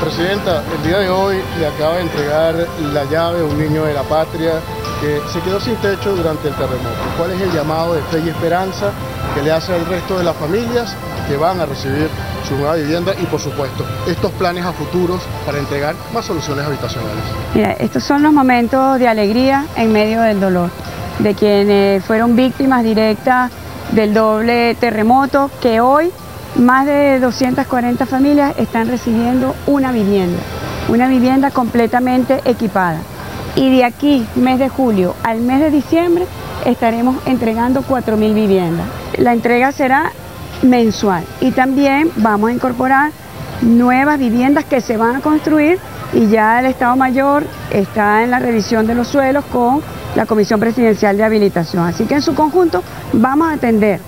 Presidenta, el día de hoy le acaba de entregar la llave a un niño de la patria que se quedó sin techo durante el terremoto. ¿Cuál es el llamado de fe y esperanza que le hace al resto de las familias que van a recibir su nueva vivienda y, por supuesto, estos planes a futuros para entregar más soluciones habitacionales? Mira, estos son los momentos de alegría en medio del dolor, de quienes fueron víctimas directas del doble terremoto, que hoy más de 240 familias están recibiendo una vivienda completamente equipada. Y de aquí, mes de julio al mes de diciembre, estaremos entregando 4.000 viviendas. La entrega será mensual y también vamos a incorporar nuevas viviendas que se van a construir y ya el Estado Mayor está en la revisión de los suelos con la Comisión Presidencial de Habilitación. Así que en su conjunto vamos a atender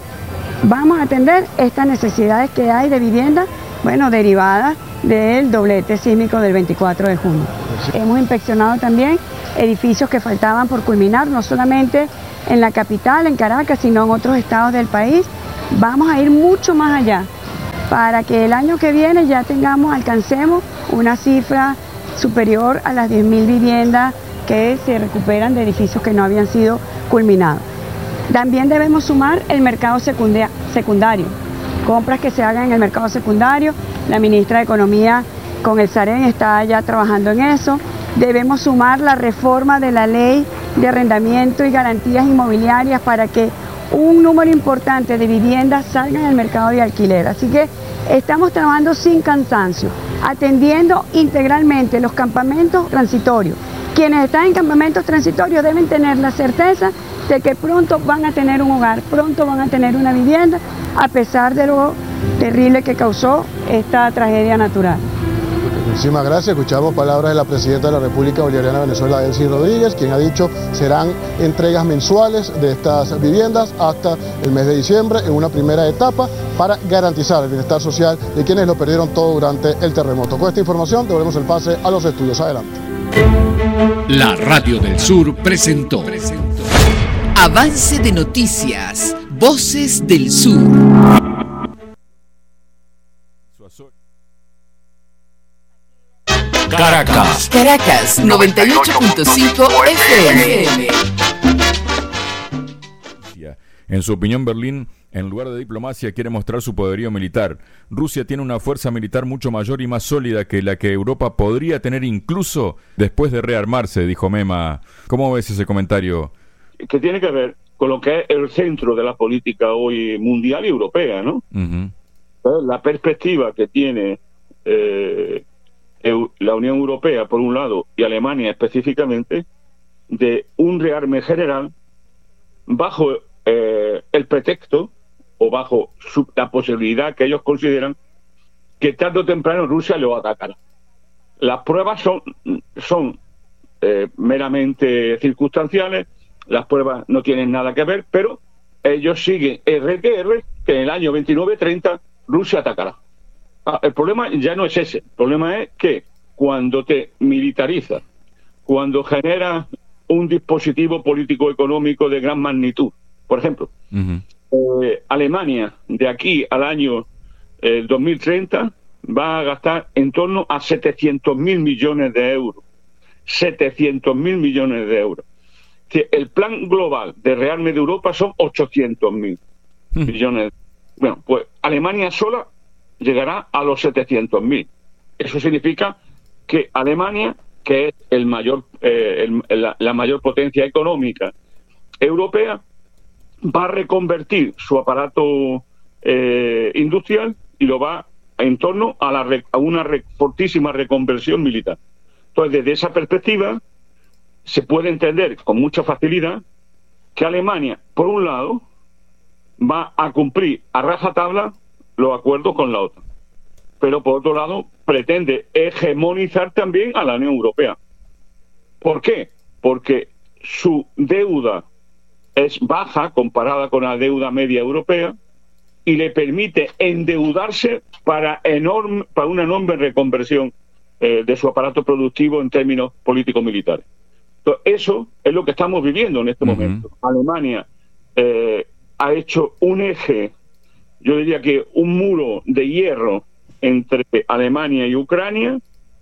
estas necesidades que hay de vivienda, derivadas del doblete sísmico del 24 de junio. Hemos inspeccionado también edificios que faltaban por culminar, no solamente en la capital, en Caracas, sino en otros estados del país. Vamos a ir mucho más allá para que el año que viene ya alcancemos una cifra superior a las 10.000 viviendas que se recuperan de edificios que no habían sido culminados. También debemos sumar el mercado secundario, compras que se hagan en el mercado secundario. La ministra de Economía con el Sarén está ya trabajando en eso. Debemos sumar la reforma de la ley de arrendamiento y garantías inmobiliarias para que un número importante de viviendas salgan al mercado de alquiler. Así que estamos trabajando sin cansancio, atendiendo integralmente los campamentos transitorios. Quienes están en campamentos transitorios deben tener la certeza de que pronto van a tener un hogar, pronto van a tener una vivienda, a pesar de lo terrible que causó esta tragedia natural. Muchísimas gracias. Escuchamos palabras de la Presidenta de la República Bolivariana de Venezuela, Delcy Rodríguez, quien ha dicho serán entregas mensuales de estas viviendas hasta el mes de diciembre en una primera etapa para garantizar el bienestar social de quienes lo perdieron todo durante el terremoto. Con esta información devolvemos el pase a los estudios. Adelante. La Radio del Sur presentó Avance de Noticias, Voces del Sur. Caracas 98.5 FM. En su opinión, Berlín, en lugar de diplomacia, quiere mostrar su poderío militar. Rusia tiene una fuerza militar mucho mayor y más sólida que la que Europa podría tener incluso después de rearmarse, dijo Mema. ¿Cómo ves ese comentario? Que tiene que ver con lo que es el centro de la política hoy mundial y europea, ¿no? Uh-huh. La perspectiva que tiene la Unión Europea, por un lado, y Alemania específicamente, de un rearme general bajo el pretexto o bajo la posibilidad que ellos consideran que tarde o temprano Rusia lo atacará. Las pruebas son meramente circunstanciales, las pruebas no tienen nada que ver, pero ellos siguen RTR, que en el año 29-30 Rusia atacará. El problema ya no es ese, el problema es que cuando te militarizas, cuando generas un dispositivo político-económico de gran magnitud, por ejemplo, Alemania de aquí al año 2030 va a gastar en torno a 700.000 millones de euros. 700.000 millones de euros. El plan global de rearme de Europa son 800.000 millones. Bueno, pues Alemania sola llegará a los 700.000. Eso significa que Alemania, que es la mayor potencia económica europea, va a reconvertir su aparato industrial y lo va en torno a una fortísima reconversión militar. Entonces, desde esa perspectiva, se puede entender con mucha facilidad que Alemania, por un lado, va a cumplir a rajatabla los acuerdos con la OTAN, pero por otro lado pretende hegemonizar también a la Unión Europea. ¿Por qué? Porque su deuda es baja comparada con la deuda media europea y le permite endeudarse para una enorme reconversión de su aparato productivo en términos político-militares. Entonces, eso es lo que estamos viviendo en este momento. Alemania ha hecho un eje, yo diría que un muro de hierro entre Alemania y Ucrania,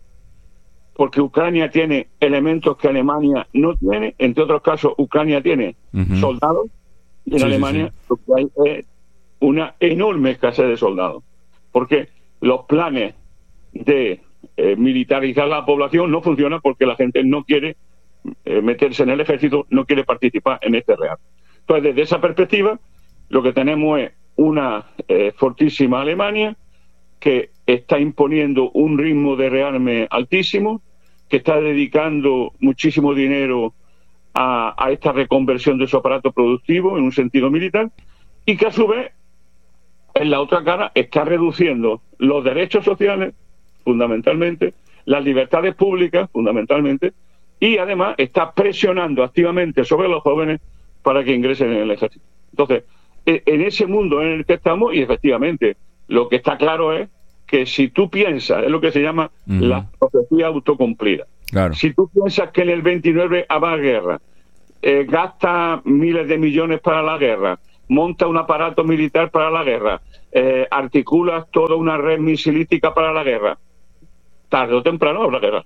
porque Ucrania tiene elementos que Alemania no tiene. Entre otros casos, Ucrania tiene soldados, y en Alemania lo que hay es una enorme escasez de soldados, porque los planes de militarizar la población no funcionan, porque la gente no quiere meterse en el ejército, no quiere participar en este rearme. Entonces, desde esa perspectiva, lo que tenemos es una fortísima Alemania que está imponiendo un ritmo de rearme altísimo, que está dedicando muchísimo dinero a esta reconversión de su aparato productivo en un sentido militar, y que a su vez, en la otra cara, está reduciendo los derechos sociales, fundamentalmente, las libertades públicas, fundamentalmente, y además está presionando activamente sobre los jóvenes para que ingresen en el ejército. Entonces, en ese mundo en el que estamos, y efectivamente, lo que está claro es que si tú piensas, es lo que se llama la profecía autocumplida. Claro. Si tú piensas que en el 29 habrá guerra, gasta miles de millones para la guerra, monta un aparato militar para la guerra, articulas toda una red misilística para la guerra, tarde o temprano habrá guerra.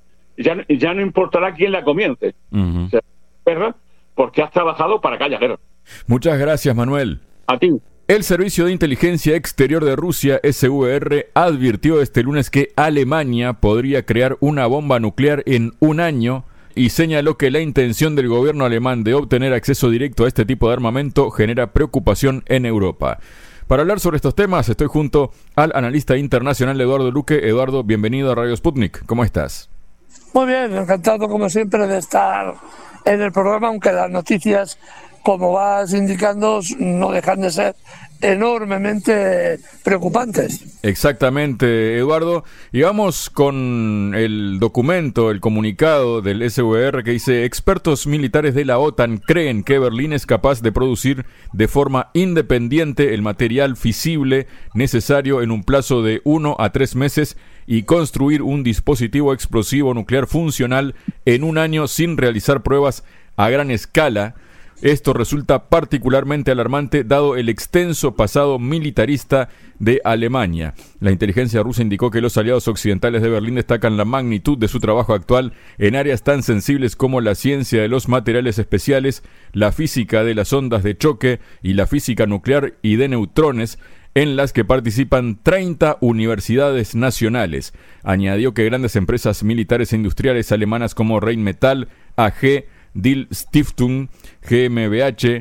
Ya no importará quién la comience. O sea, guerra porque has trabajado para que haya guerra. Muchas gracias, Manuel. A ti. El Servicio de Inteligencia Exterior de Rusia, SVR, advirtió este lunes que Alemania podría crear una bomba nuclear en un año y señaló que la intención del gobierno alemán de obtener acceso directo a este tipo de armamento genera preocupación en Europa. Para hablar sobre estos temas, estoy junto al analista internacional Eduardo Luque. Eduardo, bienvenido a Radio Sputnik. ¿Cómo estás? Muy bien, encantado como siempre de estar en el programa, aunque las noticias, como vas indicando, no dejan de ser enormemente preocupantes. Exactamente, Eduardo. Y vamos con el documento, el comunicado del SVR que dice: expertos militares de la OTAN creen que Berlín es capaz de producir de forma independiente el material fisible necesario en un plazo de 1 a 3 meses y construir un dispositivo explosivo nuclear funcional en un año sin realizar pruebas a gran escala. Esto resulta particularmente alarmante dado el extenso pasado militarista de Alemania. La inteligencia rusa indicó que los aliados occidentales de Berlín destacan la magnitud de su trabajo actual en áreas tan sensibles como la ciencia de los materiales especiales, la física de las ondas de choque y la física nuclear y de neutrones, en las que participan 30 universidades nacionales. Añadió que grandes empresas militares e industriales alemanas como Rheinmetall, AG, Diehl Stiftung, GmbH,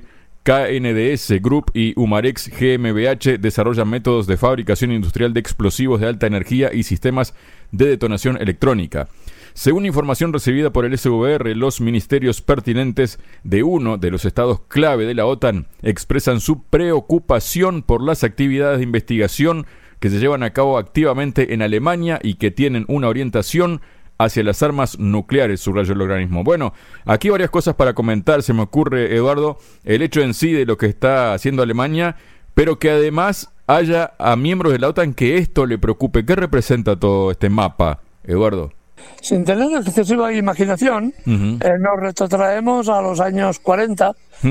KNDS Group y Umarex GmbH desarrollan métodos de fabricación industrial de explosivos de alta energía y sistemas de detonación electrónica. Según información recibida por el SVR, los ministerios pertinentes de uno de los estados clave de la OTAN expresan su preocupación por las actividades de investigación que se llevan a cabo activamente en Alemania y que tienen una orientación hacia las armas nucleares, subrayó el organismo. Bueno, aquí varias cosas para comentar. Se me ocurre, Eduardo, el hecho en sí de lo que está haciendo Alemania, pero que además haya a miembros de la OTAN que esto le preocupe. ¿Qué representa todo este mapa, Eduardo? Sin tener excesiva imaginación, nos retrotraemos a los años 40,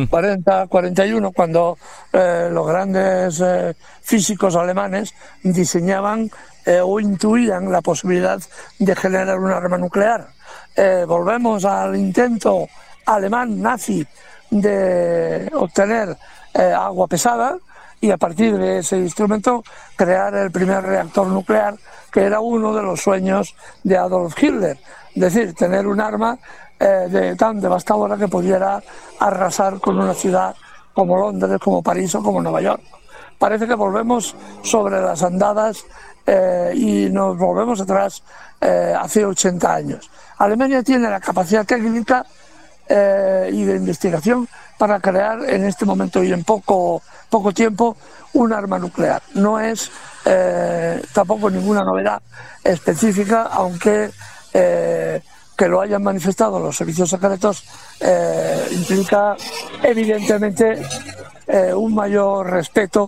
41, cuando los grandes físicos alemanes diseñaban o intuían la posibilidad de generar un arma nuclear. Volvemos al intento alemán nazi de obtener agua pesada y a partir de ese instrumento crear el primer reactor nuclear, que era uno de los sueños de Adolf Hitler, es decir, tener un arma tan devastadora que pudiera arrasar con una ciudad como Londres, como París o como Nueva York. Parece que volvemos sobre las andadas y nos volvemos atrás hace 80 años. Alemania tiene la capacidad técnica y de investigación para crear en este momento y en poco tiempo un arma nuclear. No es tampoco ninguna novedad específica, aunque que lo hayan manifestado los servicios secretos implica evidentemente un mayor respeto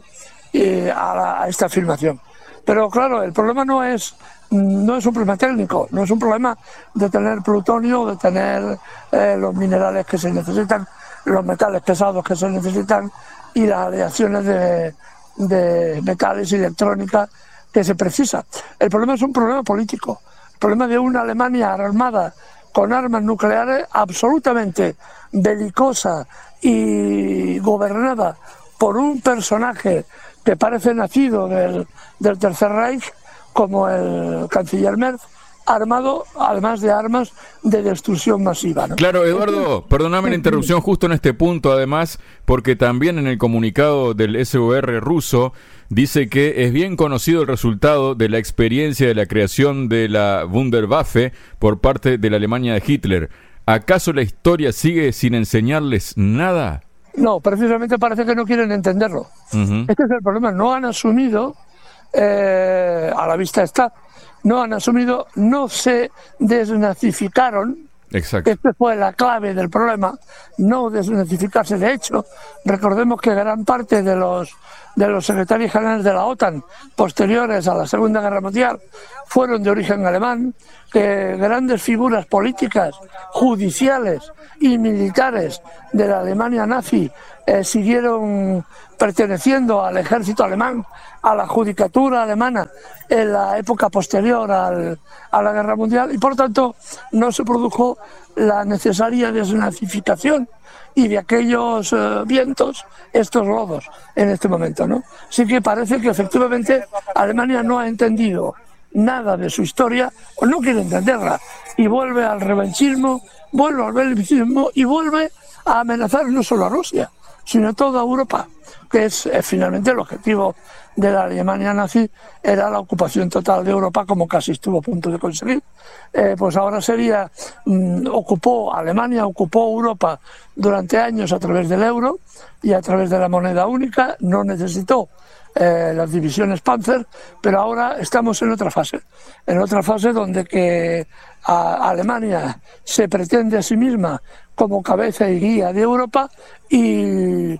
a esta afirmación. Pero claro, el problema no es un problema técnico, no es un problema de tener plutonio, de tener los minerales que se necesitan, los metales pesados que se necesitan y las aleaciones de metales y electrónica que se precisa. El problema es un problema político. problema de una Alemania armada con armas nucleares, absolutamente belicosa y gobernada por un personaje que parece nacido del Tercer Reich, como el canciller Merz, armado además de armas de destrucción masiva, ¿no? Claro, Eduardo, perdóname la interrupción justo en este punto, además, porque también en el comunicado del SVR ruso dice que es bien conocido el resultado de la experiencia de la creación de la Wunderwaffe por parte de la Alemania de Hitler. ¿Acaso la historia sigue sin enseñarles nada? No, precisamente parece que no quieren entenderlo. Este es el problema, no han asumido, a la vista está, no se desnazificaron. Exacto. Esta fue la clave del problema, no desnazificarse. De hecho, recordemos que gran parte de los secretarios generales de la OTAN posteriores a la Segunda Guerra Mundial fueron de origen alemán, que grandes figuras políticas, judiciales y militares de la Alemania nazi siguieron perteneciendo al ejército alemán, a la judicatura alemana en la época posterior a la Guerra Mundial, y por tanto no se produjo la necesaria desnazificación y de aquellos vientos estos lodos en este momento, ¿no? Así que parece que efectivamente Alemania no ha entendido nada de su historia, o no quiere entenderla, y vuelve al revanchismo, vuelve al belicismo y vuelve a amenazar no solo a Rusia, sino a toda Europa, que es finalmente el objetivo de la Alemania nazi, era la ocupación total de Europa, como casi estuvo a punto de conseguir. Pues ahora sería, Alemania ocupó Europa durante años a través del euro y a través de la moneda única, no necesitó las divisiones Panzer, pero ahora estamos en otra fase donde que Alemania se pretende a sí misma como cabeza y guía de Europa, y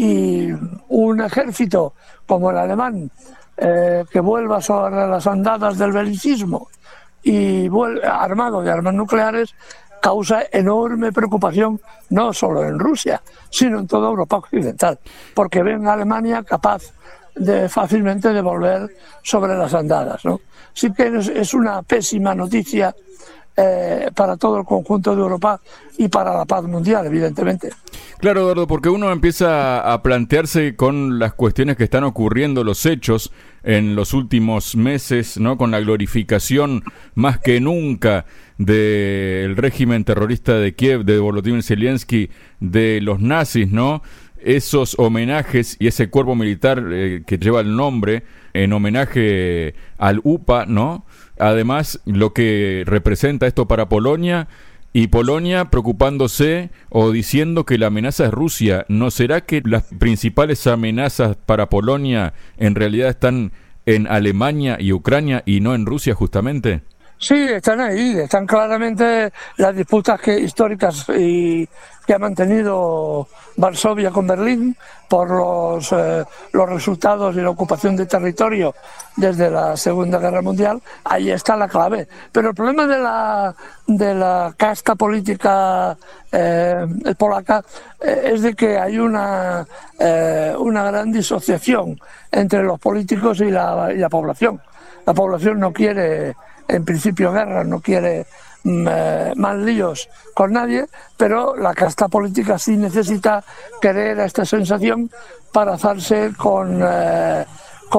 un ejército como el alemán que vuelva sobre las andadas del belicismo y armado de armas nucleares causa enorme preocupación no solo en Rusia, sino en toda Europa occidental, porque ven a Alemania capaz de fácilmente de volver sobre las andadas, ¿no? Sí que es una pésima noticia para todo el conjunto de Europa y para la paz mundial, evidentemente. Claro, Eduardo, porque uno empieza a plantearse con las cuestiones que están ocurriendo, los hechos en los últimos meses, ¿no? Con la glorificación más que nunca del régimen terrorista de Kiev, de Volodymyr Zelensky, de los nazis, ¿no? Esos homenajes y ese cuerpo militar que lleva el nombre en homenaje al UPA, ¿no? Además, lo que representa esto para Polonia, y Polonia preocupándose o diciendo que la amenaza es Rusia. ¿No será que las principales amenazas para Polonia en realidad están en Alemania y Ucrania y no en Rusia justamente? Sí, están ahí, están claramente las disputas históricas que ha mantenido Varsovia con Berlín por los resultados y la ocupación de territorio desde la Segunda Guerra Mundial. Ahí está la clave. Pero el problema de la casta política polaca es de que hay una gran disociación entre los políticos y la población. La población no quiere, en principio, guerra, no quiere más líos con nadie, pero la casta política sí necesita creer esta sensación para hacerse con la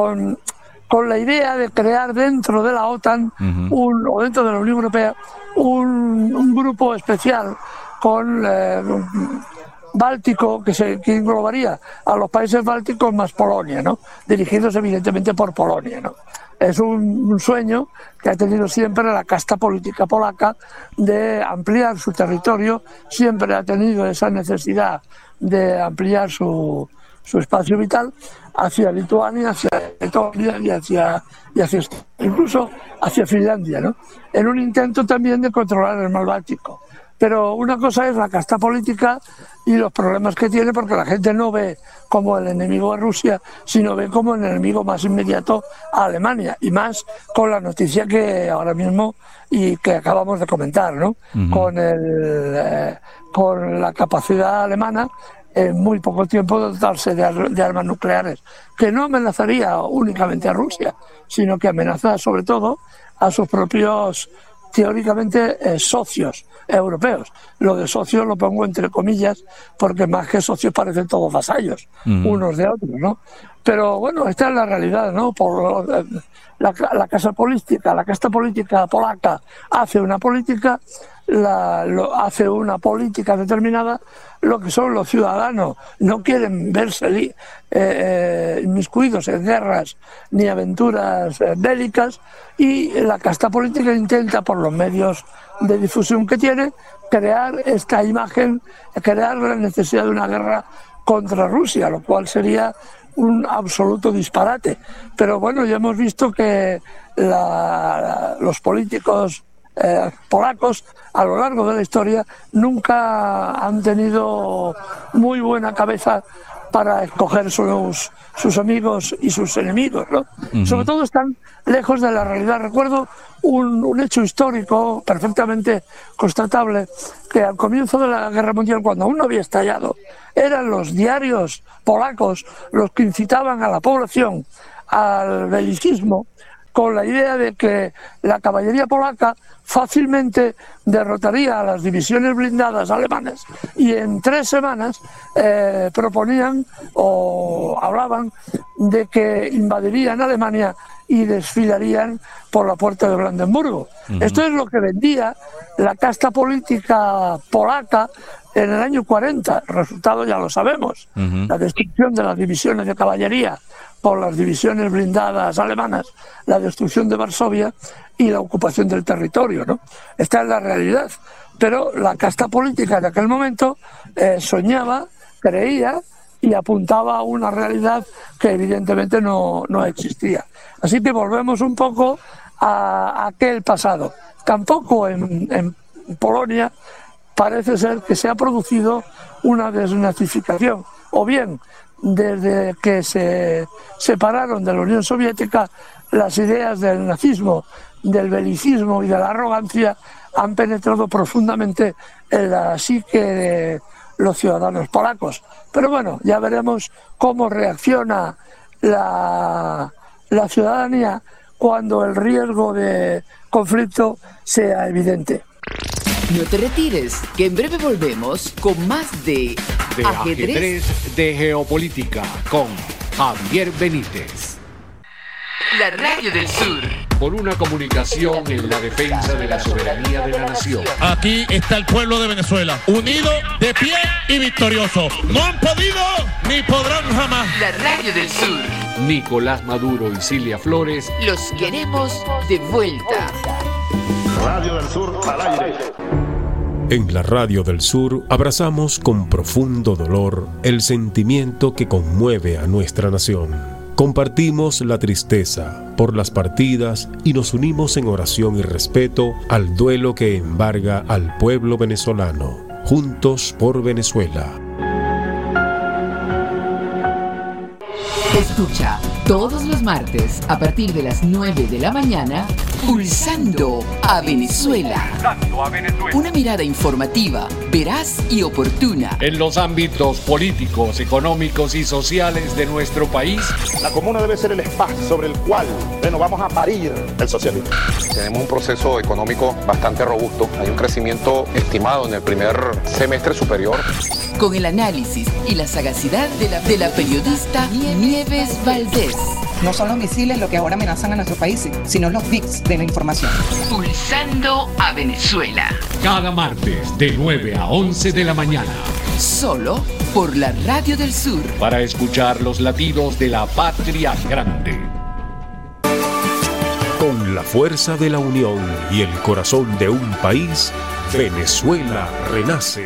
idea de crear dentro de la OTAN o dentro de la Unión Europea un grupo especial con báltico que englobaría a los países bálticos más Polonia, ¿no? Dirigidos evidentemente por Polonia, ¿no? Es un sueño que ha tenido siempre la casta política polaca de ampliar su territorio, siempre ha tenido esa necesidad de ampliar su espacio vital hacia Lituania, hacia Letonia y hacia incluso hacia Finlandia, ¿no? En un intento también de controlar el mar Báltico. Pero una cosa es la casta política y los problemas que tiene, porque la gente no ve como el enemigo a Rusia, sino ve como el enemigo más inmediato a Alemania, y más con la noticia que ahora mismo y que acabamos de comentar, ¿no? Con la capacidad alemana en muy poco tiempo de dotarse de armas nucleares, que no amenazaría únicamente a Rusia, sino que amenaza sobre todo a sus propios teóricamente socios europeos. Lo de socios lo pongo entre comillas porque más que socios parecen todos vasallos, unos de otros, ¿no? Pero bueno, esta es la realidad, ¿no? La casta política polaca hace una política, hace una política determinada. Lo que son los ciudadanos no quieren verse inmiscuidos en guerras ni aventuras bélicas, y la casta política intenta, por los medios de difusión que tiene, crear esta imagen, crear la necesidad de una guerra contra Rusia, lo cual sería un absoluto disparate. Pero bueno, ya hemos visto que los políticos polacos a lo largo de la historia nunca han tenido muy buena cabeza para escoger sus amigos y sus enemigos, ¿no? Sobre todo están lejos de la realidad. Recuerdo un hecho histórico perfectamente constatable, que al comienzo de la Guerra Mundial, cuando aún no había estallado, eran los diarios polacos los que incitaban a la población al belicismo, con la idea de que la caballería polaca fácilmente derrotaría a las divisiones blindadas alemanas, y en 3 semanas proponían o hablaban de que invadirían Alemania y desfilarían por la puerta de Brandenburgo. Esto es lo que vendía la casta política polaca en el año 40. El resultado ya lo sabemos: la destrucción de las divisiones de caballería por las divisiones blindadas alemanas, la destrucción de Varsovia y la ocupación del territorio, ¿no? Esta es la realidad. Pero la casta política de aquel momento soñaba, creía y apuntaba a una realidad que evidentemente no existía. Así que volvemos un poco a aquel pasado. Tampoco en Polonia parece ser que se ha producido una desnazificación, o bien desde que se separaron de la Unión Soviética, las ideas del nazismo, del belicismo y de la arrogancia han penetrado profundamente en la psique de los ciudadanos polacos. Pero bueno, ya veremos cómo reacciona la ciudadanía cuando el riesgo de conflicto sea evidente. No te retires, que en breve volvemos con más de Ajedrez de Geopolítica con Javier Benítez. La Radio del Sur. Por una comunicación en la defensa de la soberanía de la nación. Aquí está el pueblo de Venezuela, unido, de pie y victorioso. No han podido ni podrán jamás. La Radio del Sur. Nicolás Maduro y Cilia Flores. Los queremos de vuelta. Radio del Sur al aire. En la Radio del Sur abrazamos con profundo dolor el sentimiento que conmueve a nuestra nación. Compartimos la tristeza por las partidas y nos unimos en oración y respeto al duelo que embarga al pueblo venezolano. Juntos por Venezuela. Escucha todos los martes a partir de las 9 de la mañana, Pulsando a Venezuela. Una mirada informativa, veraz y oportuna en los ámbitos políticos, económicos y sociales de nuestro país. La comuna debe ser el espacio sobre el cual vamos a parir el socialismo. Tenemos un proceso económico bastante robusto. Hay un crecimiento estimado en el primer semestre superior. Con el análisis y la sagacidad de la periodista Nieves Valdés. No son los misiles lo que ahora amenazan a nuestro país, sino los bits de la información. Pulsando a Venezuela. Cada martes de 9 a 11 de la mañana. Solo por la Radio del Sur. Para escuchar los latidos de la patria grande. Con la fuerza de la unión y el corazón de un país, Venezuela renace.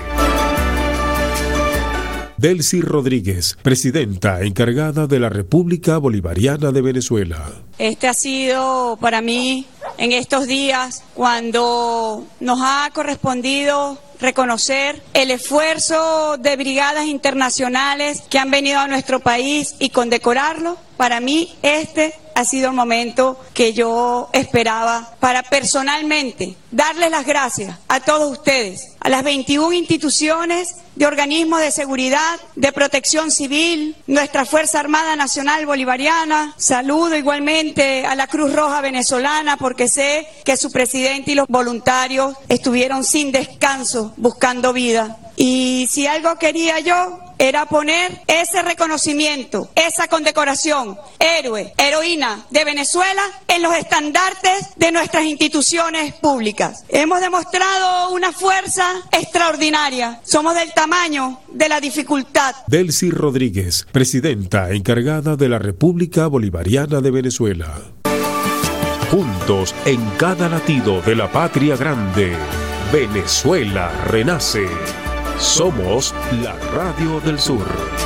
Delcy Rodríguez, presidenta encargada de la República Bolivariana de Venezuela. Este ha sido para mí, en estos días, cuando nos ha correspondido reconocer el esfuerzo de brigadas internacionales que han venido a nuestro país y condecorarlo. Para mí este ha sido el momento que yo esperaba para personalmente darles las gracias a todos ustedes, a las 21 instituciones de organismos de seguridad, de protección civil, nuestra Fuerza Armada Nacional Bolivariana. Saludo igualmente a la Cruz Roja venezolana porque sé que su presidente y los voluntarios estuvieron sin descanso buscando vida. Y si algo quería yo era poner ese reconocimiento, esa condecoración, héroe, heroína de Venezuela en los estandartes de nuestras instituciones públicas. Hemos demostrado una fuerza extraordinaria. Somos del tamaño de la dificultad. Delcy Rodríguez, presidenta encargada de la República Bolivariana de Venezuela. Juntos en cada latido de la patria grande, Venezuela renace. Somos la Radio del Sur.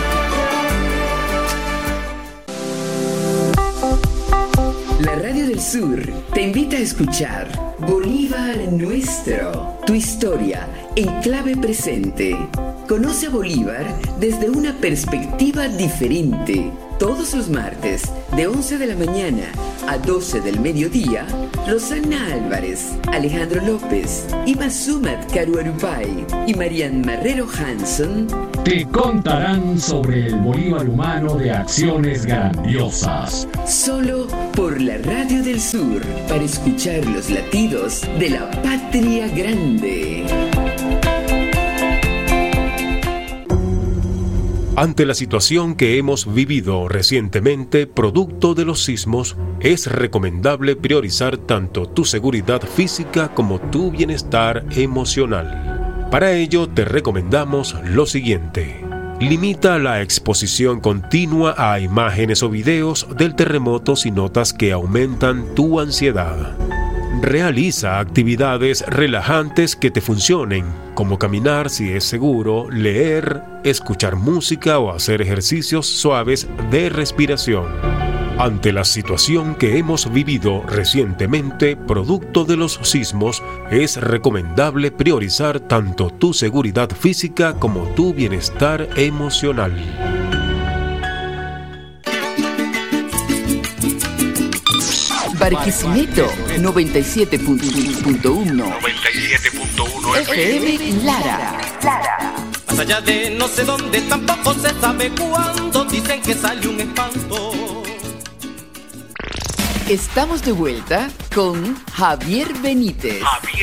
La Radio del Sur te invita a escuchar Bolívar Nuestro, tu historia en clave presente. Conoce a Bolívar desde una perspectiva diferente. Todos los martes, de 11 de la mañana a 12 del mediodía, Rosana Álvarez, Alejandro López, Imasumat Caruarupay y Marian Marrero Hanson te contarán sobre el Bolívar humano de acciones grandiosas. Solo por la Radio del Sur, para escuchar los latidos de la patria grande. Ante la situación que hemos vivido recientemente, producto de los sismos, es recomendable priorizar tanto tu seguridad física como tu bienestar emocional. Para ello, te recomendamos lo siguiente. Limita la exposición continua a imágenes o videos del terremoto si notas que aumentan tu ansiedad. Realiza actividades relajantes que te funcionen, como caminar si es seguro, leer, escuchar música o hacer ejercicios suaves de respiración. Ante la situación que hemos vivido recientemente, producto de los sismos, es recomendable priorizar tanto tu seguridad física como tu bienestar emocional. Barquisimeto 97.1 FM Lara. Más allá de no sé dónde, tampoco se sabe cuándo, dicen que sale un espanto. Estamos de vuelta con Javier Benítez.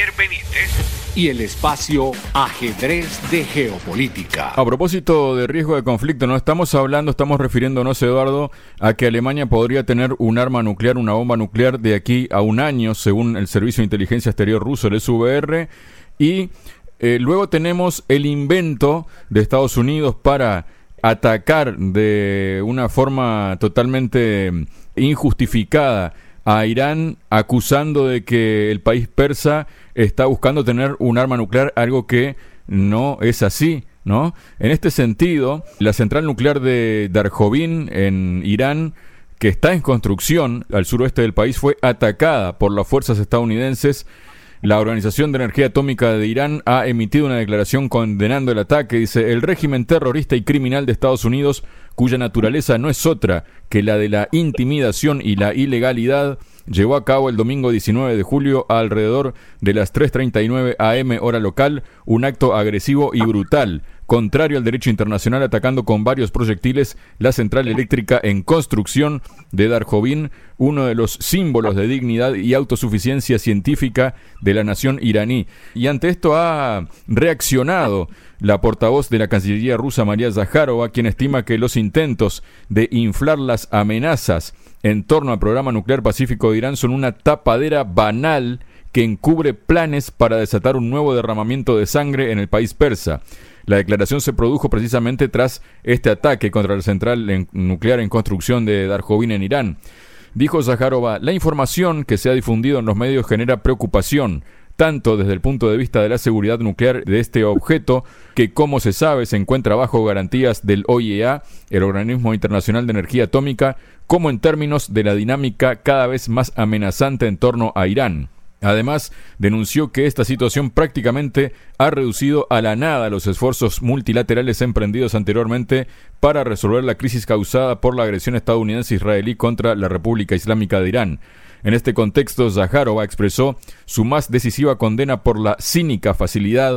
Y el espacio Ajedrez de Geopolítica. A propósito de riesgo de conflicto, no estamos refiriéndonos, Eduardo, a que Alemania podría tener un arma nuclear, una bomba nuclear de aquí a un año, según el Servicio de Inteligencia Exterior ruso, el SVR, y luego tenemos el invento de Estados Unidos para atacar de una forma totalmente injustificada a Irán, acusando de que el país persa está buscando tener un arma nuclear, algo que no es así, ¿no? En este sentido, la central nuclear de Darjovin en Irán, que está en construcción al suroeste del país, fue atacada por las fuerzas estadounidenses. La Organización de Energía Atómica de Irán ha emitido una declaración condenando el ataque. Dice: el régimen terrorista y criminal de Estados Unidos, cuya naturaleza no es otra que la de la intimidación y la ilegalidad, llevó a cabo el domingo 19 de julio a alrededor de las 3:39 am hora local un acto agresivo y brutal, contrario al derecho internacional, atacando con varios proyectiles la central eléctrica en construcción de Darjovin, uno de los símbolos de dignidad y autosuficiencia científica de la nación iraní. Y ante esto ha reaccionado la portavoz de la Cancillería rusa, María Zakharova, quien estima que los intentos de inflar las amenazas en torno al programa nuclear pacífico de Irán son una tapadera banal que encubre planes para desatar un nuevo derramamiento de sangre en el país persa. La declaración se produjo precisamente tras este ataque contra la central nuclear en construcción de Darjovin en Irán. Dijo Zakharova: la información que se ha difundido en los medios genera preocupación, tanto desde el punto de vista de la seguridad nuclear de este objeto, que, como se sabe, se encuentra bajo garantías del OIEA, el Organismo Internacional de Energía Atómica, como en términos de la dinámica cada vez más amenazante en torno a Irán. Además, denunció que esta situación prácticamente ha reducido a la nada los esfuerzos multilaterales emprendidos anteriormente para resolver la crisis causada por la agresión estadounidense israelí contra la República Islámica de Irán. En este contexto, Zakharova expresó su más decisiva condena por la cínica facilidad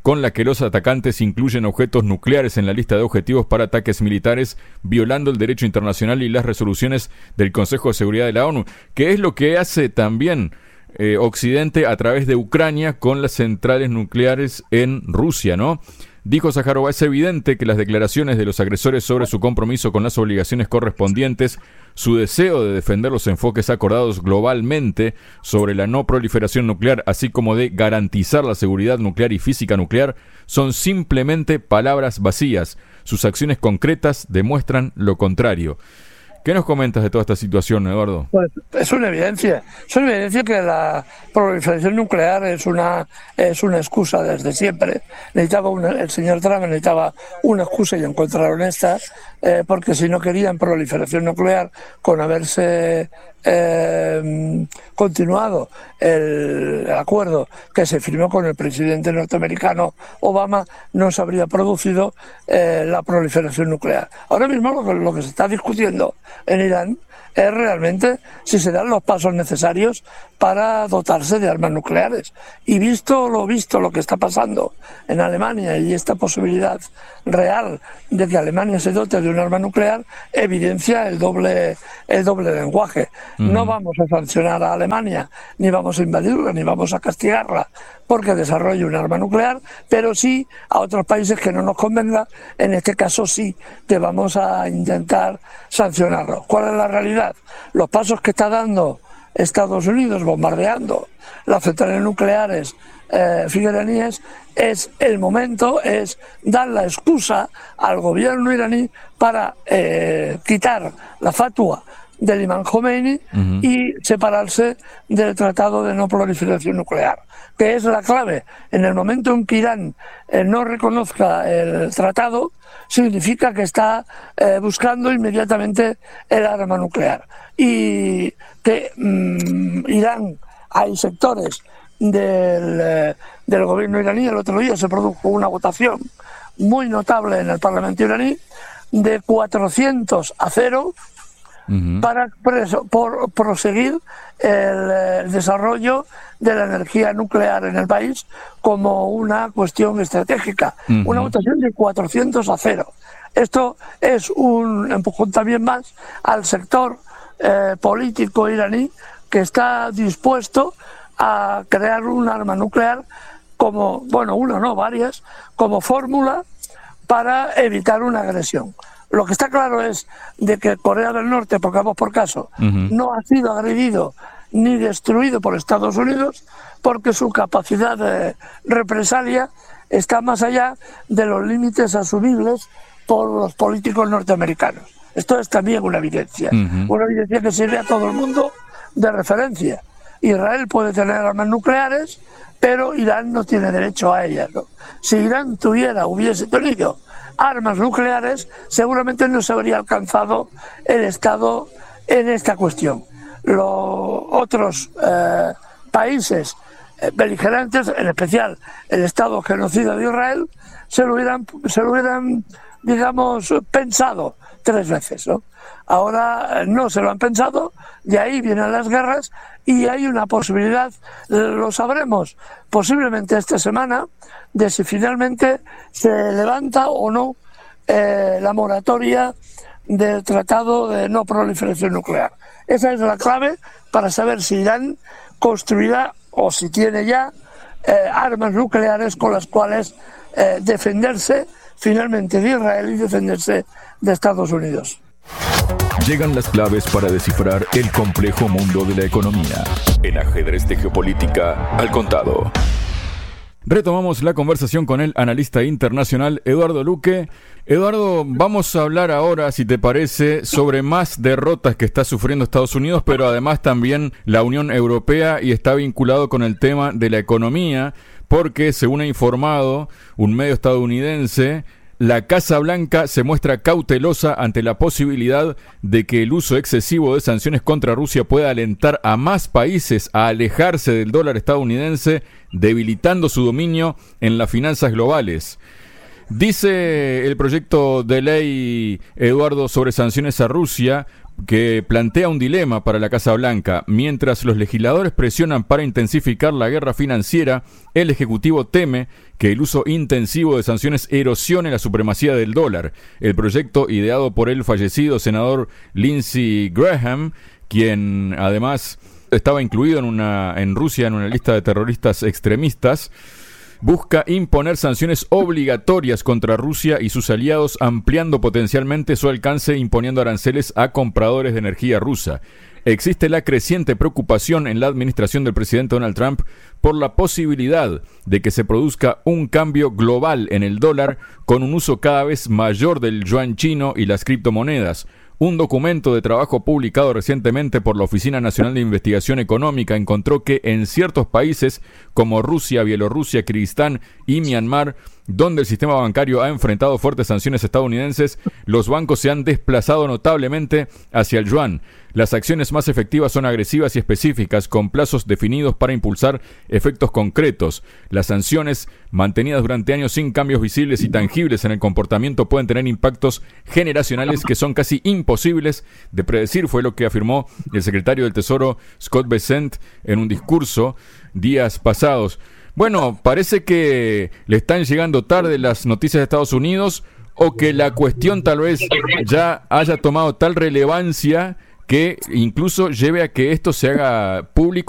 con la que los atacantes incluyen objetos nucleares en la lista de objetivos para ataques militares, violando el derecho internacional y las resoluciones del Consejo de Seguridad de la ONU, que es lo que hace también Occidente a través de Ucrania con las centrales nucleares en Rusia, ¿no? Dijo Zaharova, es evidente que las declaraciones de los agresores sobre su compromiso con las obligaciones correspondientes, su deseo de defender los enfoques acordados globalmente sobre la no proliferación nuclear, así como de garantizar la seguridad nuclear y física nuclear, son simplemente palabras vacías. Sus acciones concretas demuestran lo contrario. ¿Qué nos comentas de toda esta situación, Eduardo? Pues es una evidencia que la proliferación nuclear es una excusa desde siempre. El señor Trump necesitaba una excusa y encontraron esta, porque si no querían proliferación nuclear con haberse continuado el acuerdo que se firmó con el presidente norteamericano Obama, no se habría producido la proliferación nuclear. Ahora mismo lo que se está discutiendo en Irán es realmente si se dan los pasos necesarios para dotarse de armas nucleares. Y visto lo que está pasando en Alemania y esta posibilidad real de que Alemania se dote de un arma nuclear, evidencia el doble lenguaje. No vamos a sancionar a Alemania, ni vamos a invadirla, ni vamos a castigarla porque desarrolle un arma nuclear, pero sí a otros países que no nos convenga, en este caso sí que vamos a intentar sancionarlos. ¿Cuál es la realidad? Los pasos que está dando Estados Unidos bombardeando las centrales nucleares iraníes es el momento, es dar la excusa al gobierno iraní para quitar la fatua del imam Khomeini y separarse del Tratado de No Proliferación Nuclear, que es la clave. En el momento en que Irán no reconozca el tratado, significa que está buscando inmediatamente el arma nuclear. Y que Irán, hay sectores del gobierno iraní, el otro día se produjo una votación muy notable en el Parlamento iraní de 400-0 para proseguir el desarrollo de la energía nuclear en el país como una cuestión estratégica. Una votación de 400-0. Esto es un empujón también más al sector político iraní, que está dispuesto a crear un arma nuclear como, varias, como fórmula para evitar una agresión. Lo que está claro es de que Corea del Norte, pongamos por caso, no ha sido agredido ni destruido por Estados Unidos, porque su capacidad de represalia está más allá de los límites asumibles por los políticos norteamericanos. Esto es también una evidencia que sirve a todo el mundo de referencia. Israel puede tener armas nucleares, pero Irán no tiene derecho a ellas, ¿no? Si Irán hubiese tenido armas nucleares, seguramente no se habría alcanzado el Estado en esta cuestión. Los otros países beligerantes, en especial el Estado genocida de Israel, se lo hubieran pensado 3 veces, ¿no? Ahora no se lo han pensado, de ahí vienen las guerras y hay una posibilidad, lo sabremos posiblemente esta semana, de si finalmente se levanta o no la moratoria del Tratado de No Proliferación Nuclear. Esa es la clave para saber si Irán construirá o si tiene ya armas nucleares con las cuales defenderse finalmente de Israel y defenderse de Estados Unidos. Llegan las claves para descifrar el complejo mundo de la economía. En Ajedrez de Geopolítica al Contado. Retomamos la conversación con el analista internacional Eduardo Luque. Eduardo, vamos a hablar ahora, si te parece, sobre más derrotas que está sufriendo Estados Unidos, pero además también la Unión Europea, y está vinculado con el tema de la economía, porque según ha informado un medio estadounidense, la Casa Blanca se muestra cautelosa ante la posibilidad de que el uso excesivo de sanciones contra Rusia pueda alentar a más países a alejarse del dólar estadounidense, debilitando su dominio en las finanzas globales. Dice el proyecto de ley, Eduardo, sobre sanciones a Rusia, que plantea un dilema para la Casa Blanca. Mientras los legisladores presionan para intensificar la guerra financiera, el Ejecutivo teme que el uso intensivo de sanciones erosione la supremacía del dólar. El proyecto, ideado por el fallecido senador Lindsey Graham, quien además estaba incluido en Rusia en una lista de terroristas extremistas, busca imponer sanciones obligatorias contra Rusia y sus aliados, ampliando potencialmente su alcance, imponiendo aranceles a compradores de energía rusa. Existe la creciente preocupación en la administración del presidente Donald Trump por la posibilidad de que se produzca un cambio global en el dólar con un uso cada vez mayor del yuan chino y las criptomonedas. Un documento de trabajo publicado recientemente por la Oficina Nacional de Investigación Económica encontró que en ciertos países como Rusia, Bielorrusia, Kirguistán y Myanmar, donde el sistema bancario ha enfrentado fuertes sanciones estadounidenses, los bancos se han desplazado notablemente hacia el yuan. Las acciones más efectivas son agresivas y específicas, con plazos definidos para impulsar efectos concretos. Las sanciones, mantenidas durante años sin cambios visibles y tangibles en el comportamiento, pueden tener impactos generacionales que son casi imposibles de predecir, fue lo que afirmó el secretario del Tesoro Scott Bessent en un discurso días pasados. Bueno, parece que le están llegando tarde las noticias de Estados Unidos, o que la cuestión tal vez ya haya tomado tal relevancia que incluso lleve a que esto se haga público